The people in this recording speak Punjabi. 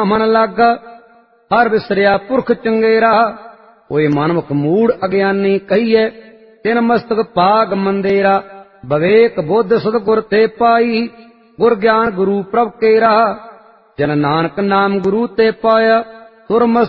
ਨਾ ਮਨ ਲਾਗਾ, ਹਰ ਵਿਸਰਿਆ ਪੁਰਖ ਚੰਗੇਰਾ। ਹੋਏ ਮਨਮੁਖ ਮੂੜ ਅਗਿਆਨੀ ਕਹੀਏ, ਤਿਨ ਮਸਤਕ ਭਾਗ ਮੰਦੇਰਾ। ਵਿਵੇਕ ਬੁੱਧ ਸਤਿਗੁਰ ਤੇ ਪਾਈ, ਗੁਰ ਗਿਆਨ ਗੁਰੂ ਪ੍ਰਭ ਕੇਰਾ। ਜਨ ਨਾਨਕ ਨਾਮ ਗੁਰੂ ਤੇ ਪਾਇਆ, ਸੁਰ